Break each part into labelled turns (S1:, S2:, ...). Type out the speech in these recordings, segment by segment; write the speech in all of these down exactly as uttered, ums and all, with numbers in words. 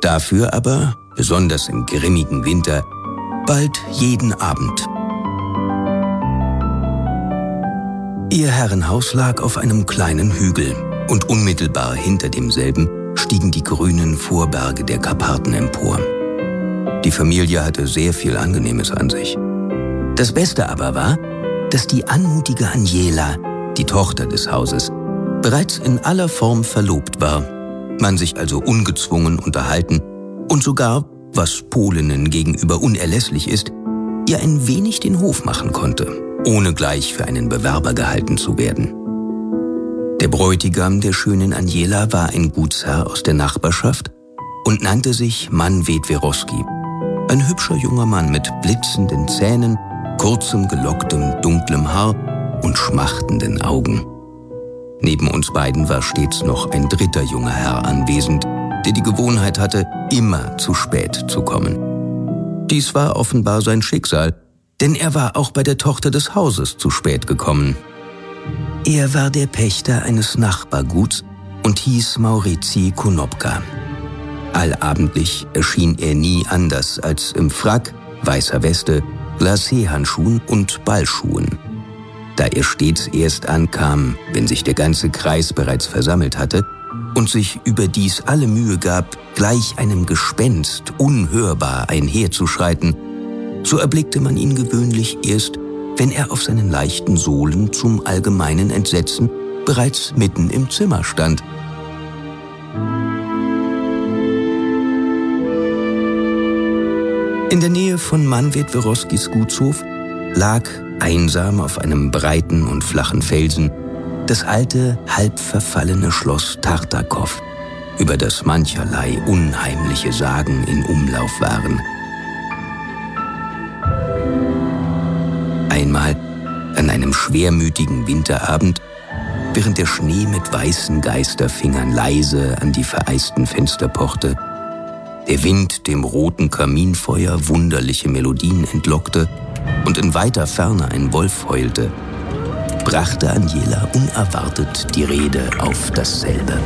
S1: Dafür aber, besonders im grimmigen Winter, bald jeden Abend. Ihr Herrenhaus lag auf einem kleinen Hügel und unmittelbar hinter demselben stiegen die grünen Vorberge der Karpaten empor. Die Familie hatte sehr viel Angenehmes an sich. Das Beste aber war, dass die anmutige Aniela, die Tochter des Hauses, bereits in aller Form verlobt war, man sich also ungezwungen unterhalten und sogar, was Polinnen gegenüber unerlässlich ist, ihr ein wenig den Hof machen konnte, ohne gleich für einen Bewerber gehalten zu werden. Der Bräutigam der schönen Aniela war ein Gutsherr aus der Nachbarschaft und nannte sich Manfred Weroski, ein hübscher junger Mann mit blitzenden Zähnen, kurzem gelocktem, dunklem Haar und schmachtenden Augen. Neben uns beiden war stets noch ein dritter junger Herr anwesend, der die Gewohnheit hatte, immer zu spät zu kommen. Dies war offenbar sein Schicksal, denn er war auch bei der Tochter des Hauses zu spät gekommen. Er war der Pächter eines Nachbarguts und hieß Maurizi Konopka. Allabendlich erschien er nie anders als im Frack, weißer Weste, Glacé-Handschuhen und Ballschuhen. Da er stets erst ankam, wenn sich der ganze Kreis bereits versammelt hatte und sich überdies alle Mühe gab, gleich einem Gespenst unhörbar einherzuschreiten, so erblickte man ihn gewöhnlich erst, wenn er auf seinen leichten Sohlen zum allgemeinen Entsetzen bereits mitten im Zimmer stand. In der Nähe von Manfred Weroskis Gutshof lag, einsam auf einem breiten und flachen Felsen, das alte, halb verfallene Schloss Tartakow, über das mancherlei unheimliche Sagen in Umlauf waren. Einmal, an einem schwermütigen Winterabend, während der Schnee mit weißen Geisterfingern leise an die vereisten Fenster pochte, der Wind dem roten Kaminfeuer wunderliche Melodien entlockte und in weiter Ferne ein Wolf heulte, brachte Aniela unerwartet die Rede auf dasselbe.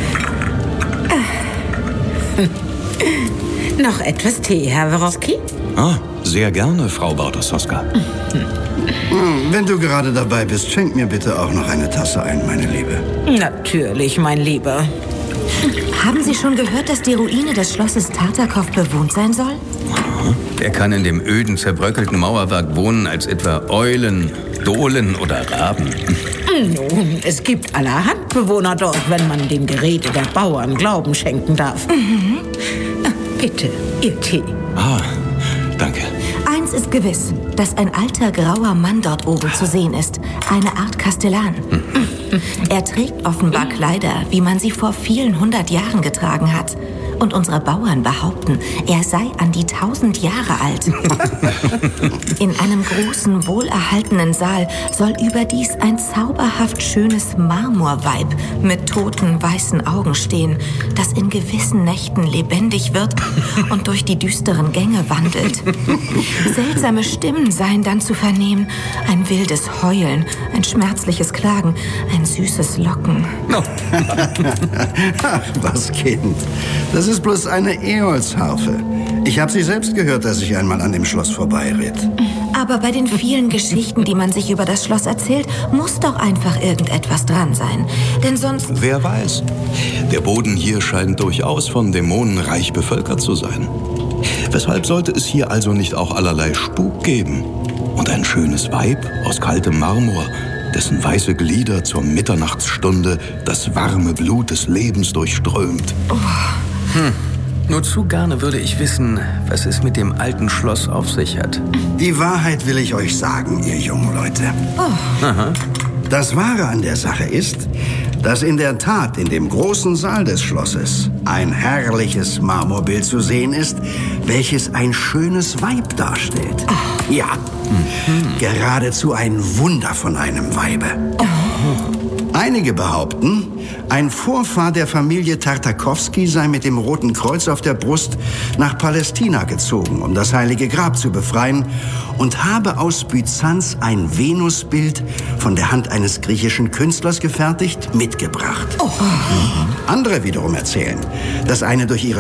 S2: Äh. Noch etwas Tee, Herr Weroski?
S3: Ah, sehr gerne, Frau Bartoszewska.
S4: Wenn du gerade dabei bist, schenk mir bitte auch noch eine Tasse ein, meine Liebe.
S2: Natürlich, mein Lieber.
S5: Haben Sie schon gehört, dass die Ruine des Schlosses Tartakow bewohnt sein soll?
S1: Wer kann in dem öden, zerbröckelten Mauerwerk wohnen als etwa Eulen, Dohlen oder Raben?
S2: Nun, es gibt allerhand Bewohner dort, wenn man dem Gerede der Bauern Glauben schenken darf.
S5: Mhm.
S2: Bitte, Ihr Tee.
S3: Ah, danke.
S5: Eins ist gewiss, dass ein alter, grauer Mann dort oben zu sehen ist. Eine Art Kastellan. Er trägt offenbar Kleider, wie man sie vor vielen hundert Jahren getragen hat. Und unsere Bauern behaupten, er sei an die tausend Jahre alt. In einem großen, wohlerhaltenen Saal soll überdies ein zauberhaft schönes Marmorweib mit toten, weißen Augen stehen, das in gewissen Nächten lebendig wird und durch die düsteren Gänge wandelt. Seltsame Stimmen seien dann zu vernehmen, ein wildes Heulen, ein schmerzliches Klagen, ein süßes Locken.
S4: Ach, was Kind, das ist bloß eine Äolsharfe. Ich habe sie selbst gehört, als ich einmal an dem Schloss vorbeiritt.
S5: Aber bei den vielen Geschichten, die man sich über das Schloss erzählt, muss doch einfach irgendetwas dran sein. Denn sonst...
S3: Wer weiß. Der Boden hier scheint durchaus von Dämonen reich bevölkert zu sein. Weshalb sollte es hier also nicht auch allerlei Spuk geben? Und ein schönes Weib aus kaltem Marmor, dessen weiße Glieder zur Mitternachtsstunde das warme Blut des Lebens durchströmt.
S5: Oh.
S1: Hm. Nur zu gerne würde ich wissen, was es mit dem alten Schloss auf sich hat.
S4: Die Wahrheit will ich euch sagen, ihr jungen Leute.
S5: Oh.
S1: Aha.
S4: Das Wahre an der Sache ist, dass in der Tat in dem großen Saal des Schlosses ein herrliches Marmorbild zu sehen ist, welches ein schönes Weib darstellt. Oh. Ja, mhm. Geradezu ein Wunder von einem Weibe.
S5: Oh.
S4: Einige behaupten, ein Vorfahr der Familie Tartakowski sei mit dem Roten Kreuz auf der Brust nach Palästina gezogen, um das Heilige Grab zu befreien, und habe aus Byzanz ein Venusbild von der Hand eines griechischen Künstlers gefertigt mitgebracht.
S5: Oh.
S4: Andere wiederum erzählen, dass eine durch ihre